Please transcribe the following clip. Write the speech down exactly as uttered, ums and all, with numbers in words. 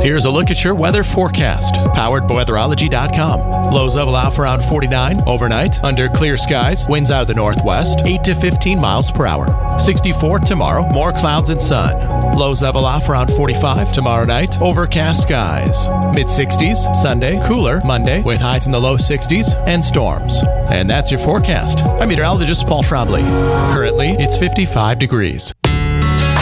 Here's a look at your weather forecast, powered by weatherology dot com. Lows level out for around forty-nine overnight. Under clear skies, winds out of the northwest, eight to fifteen miles per hour. sixty-four tomorrow, more clouds and sun. Lows level off around forty-five tomorrow night, overcast skies. mid-sixties Sunday, cooler Monday with highs in the low sixties and storms. And that's your forecast. I'm meteorologist Paul Trombley. Currently, it's fifty-five degrees.